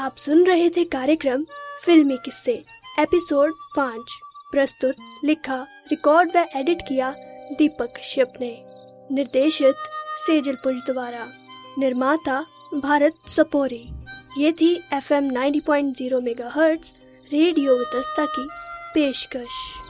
आप सुन रहे थे कार्यक्रम फिल्मी किस्से एपिसोड 5। प्रस्तुत, लिखा, रिकॉर्ड व एडिट किया दीपक कश्यप ने। निर्देशित सेजल पुंज द्वारा। निर्माता भारत सपोरी। ये थी FM 90.0 मेगाहर्ट्ज रेडियो वितस्ता की पेशकश।